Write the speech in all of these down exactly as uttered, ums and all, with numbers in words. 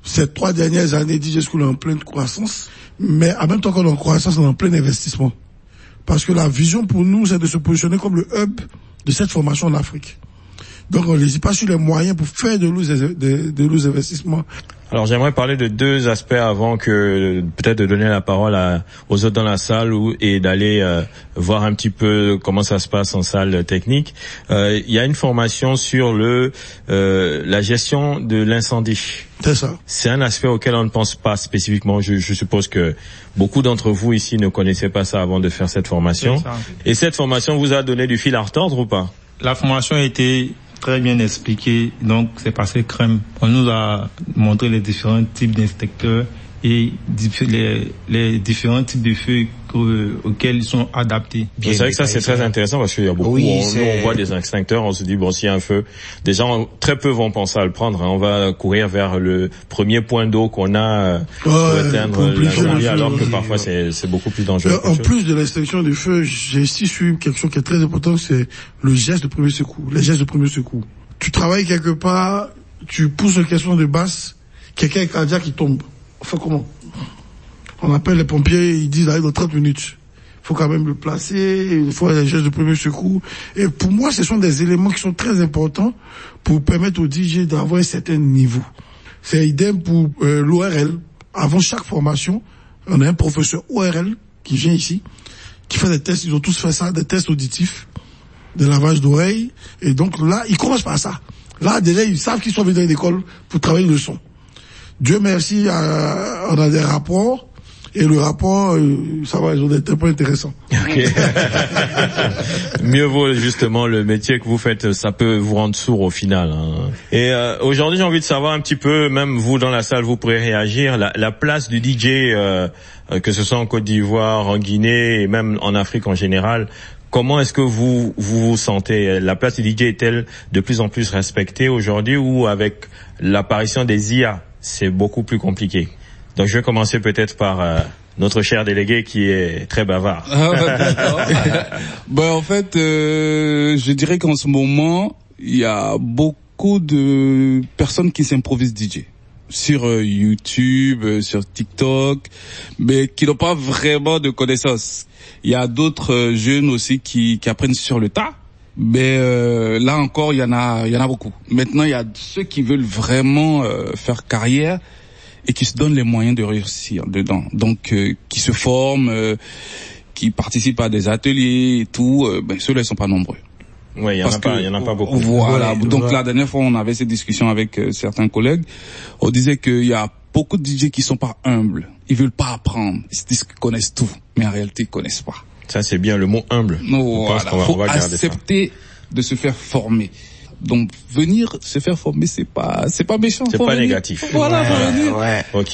ces trois dernières années, D J School est en pleine croissance, mais en même temps qu'on est en croissance, on est en plein investissement. Parce que la vision pour nous, c'est de se positionner comme le hub de cette formation en Afrique. Donc on n'hésite pas sur les moyens pour faire de lourds de, de, de lourds investissements. Alors j'aimerais parler de deux aspects avant que peut-être de donner la parole à, aux autres dans la salle ou, et d'aller euh, voir un petit peu comment ça se passe en salle technique. Euh, il y a une formation sur le euh, la gestion de l'incendie. C'est ça. C'est un aspect auquel on ne pense pas spécifiquement. Je, je suppose que beaucoup d'entre vous ici ne connaissaient pas ça avant de faire cette formation. Et cette formation vous a donné du fil à retordre ou pas? La formation a été très bien expliqué, donc c'est passé crème. On nous a montré les différents types d'inspecteurs et les, les différents types de feux auxquels ils sont adaptés. C'est vrai que ça c'est très intéressant parce qu'il y a beaucoup, oui, on, nous, on voit des extincteurs, on se dit bon s'il y a un feu, des gens très peu vont penser à le prendre, hein. On va courir vers le premier point d'eau qu'on a pour ouais, éteindre l'incendie alors que parfois c'est, c'est beaucoup plus dangereux. Euh, en plus de l'extinction des feux, j'ai ici su quelque chose qui est très important, c'est le geste de premier secours, les gestes de premier secours. Tu travailles quelque part, tu pousses une question de basse, quelqu'un est cardiaque qui tombe. On fait comment? On appelle les pompiers, ils disent arrive dans trente minutes. Il faut quand même le placer, il faut des gestes de premier secours. Et pour moi, ce sont des éléments qui sont très importants pour permettre aux D J d'avoir un certain niveau. C'est idem pour euh, l'O R L. Avant chaque formation, on a un professeur O R L qui vient ici, qui fait des tests, ils ont tous fait ça, des tests auditifs, des lavages d'oreilles. Et donc là, ils commencent par ça. Là, déjà, ils savent qu'ils sont venus dans une école pour travailler le son. Dieu merci, euh, on a des rapports. Et le rapport, euh, ça va, ils ont été un peu intéressants. Okay. Mieux vaut justement le métier que vous faites, ça peut vous rendre sourd au final. Hein. Et euh, aujourd'hui, j'ai envie de savoir un petit peu, même vous dans la salle, vous pourrez réagir, la, la place du D J, euh, que ce soit en Côte d'Ivoire, en Guinée et même en Afrique en général. Comment est-ce que vous vous, vous sentez? La place du D J est-elle de plus en plus respectée aujourd'hui ou avec l'apparition des I A, c'est beaucoup plus compliqué? Donc je vais commencer peut-être par euh, notre cher délégué qui est très bavard. Ah, d'accord. Ben en fait, euh, je dirais qu'en ce moment, il y a beaucoup de personnes qui s'improvisent D J sur euh, YouTube, euh, sur TikTok, mais qui n'ont pas vraiment de connaissances. Il y a d'autres euh, jeunes aussi qui, qui apprennent sur le tas. Mais euh, là encore, il y en a, il y en a beaucoup. Maintenant, il y a ceux qui veulent vraiment euh, faire carrière et qui se donnent les moyens de réussir dedans. Donc, euh, qui se forment, euh, qui participent à des ateliers et tout. Euh, ben ceux-là, ils sont pas nombreux. Oui, il y en a pas, il y en a pas beaucoup. Voilà. Ouais, Donc ouais. la dernière fois, on avait cette discussion avec euh, certains collègues. On disait qu'il y a beaucoup de D J qui sont pas humbles. Ils veulent pas apprendre. Ils se disent qu'ils connaissent tout, mais en réalité, ils connaissent pas. Ça, c'est bien le mot humble. Non, voilà. va, faut accepter de se faire former. Donc venir se faire former, c'est pas c'est pas méchant. C'est faut pas venir. négatif. Voilà, ouais, faut venir. Ouais. Ok.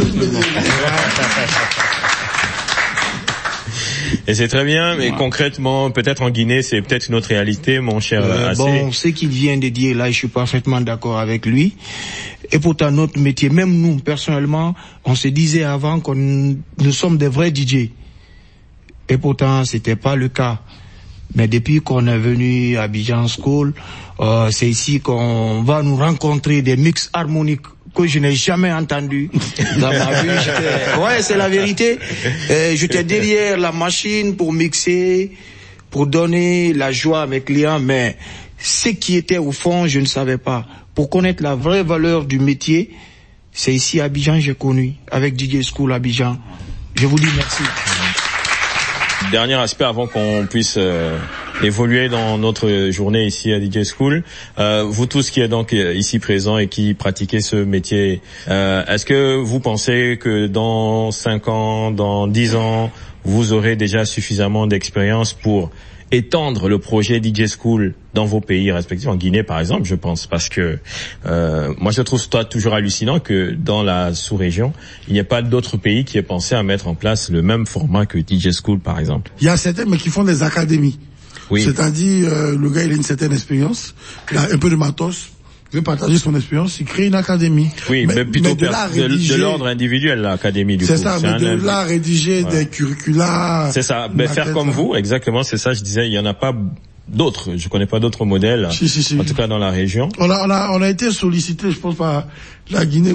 Et c'est très bien, mais ouais. Concrètement, peut-être en Guinée, c'est peut-être une autre réalité, mon cher euh, Assé. Bon, ce qu'il vient de dire là, je suis parfaitement d'accord avec lui. Et pourtant, notre métier, même nous, personnellement, on se disait avant que nous sommes des vrais D J. Et pourtant, c'était pas le cas. Mais depuis qu'on est venu à Abidjan School, euh, c'est ici qu'on va nous rencontrer des mix harmoniques que je n'ai jamais entendus dans ma vie. J'étais... Ouais, c'est la vérité. Euh, j'étais derrière la machine pour mixer, pour donner la joie à mes clients, mais ce qui était au fond, je ne savais pas. Pour connaître la vraie valeur du métier, c'est ici à Abidjan que j'ai connu, avec D J School Abidjan. Je vous dis merci. Dernier aspect avant qu'on puisse euh, évoluer dans notre journée ici à D J School. Euh, vous tous qui êtes donc ici présents et qui pratiquez ce métier, euh, est-ce que vous pensez que dans cinq ans, dans dix ans, vous aurez déjà suffisamment d'expérience pour étendre le projet D J School dans vos pays respectifs, en Guinée par exemple, je pense, parce que euh, moi je trouve ça toujours hallucinant que dans la sous-région, il n'y a pas d'autres pays qui aient pensé à mettre en place le même format que D J School par exemple. Il y a certains mais qui font des académies. Oui. C'est-à-dire euh, le gars il a une certaine expérience, il a un peu de matos, il veut partager son expérience, il crée une académie. Oui, mais, mais plutôt mais de, de, rédiger, de l'ordre individuel, l'académie du c'est coup. Ça, c'est mais ça, de là rédiger ouais. des curricula. C'est ça, mais faire comme vous, exactement, c'est ça, je disais, il y en a pas d'autres, je connais pas d'autres modèles, si, si, si. en tout cas dans la région. On a, on a, on a été sollicité, je pense, par la Guinée